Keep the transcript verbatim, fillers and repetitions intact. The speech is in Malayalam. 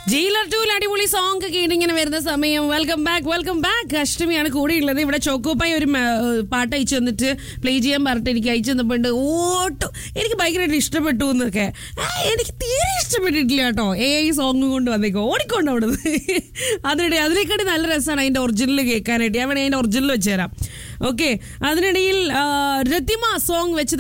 ജയിലർ ടൂൽ അടിപൊളി സോങ് കേട്ടിങ്ങനെ വരുന്ന സമയം. വെൽക്കം ബാക്ക് വെൽക്കം ബാക്ക് അഷ്ടമിയാണ് കൂടെയുള്ളത്. ഇവിടെ ചോക്കോപ്പായി ഒരു പാട്ട് അയച്ചു തന്നിട്ട് പ്ലേ ചെയ്യാൻ പറഞ്ഞിട്ട് എനിക്ക് അയച്ചു തന്നപ്പോണ്ട് ഓട്ടോ എനിക്ക് ഭയങ്കരമായിട്ട് ഇഷ്ടപ്പെട്ടു എന്നൊക്കെ. എനിക്ക് തീരെ ഇഷ്ടപ്പെട്ടിട്ടില്ല കേട്ടോ. എ ഐ സോങ് കൊണ്ട് വന്നേക്കോ ഓടിക്കൊണ്ട് അവിടുന്ന്. അതിനിടെ അതിനേക്കാട്ടി നല്ല രസമാണ് അതിൻ്റെ ഒറിജിനൽ കേൾക്കാനായിട്ട്. ഞാൻ വേണമെങ്കിൽ അതിൻ്റെ ഒറിജിനൽ വെച്ച് തരാം. ഓക്കെ, അതിനിടയിൽ രത്തിമ സോങ് വെച്ച്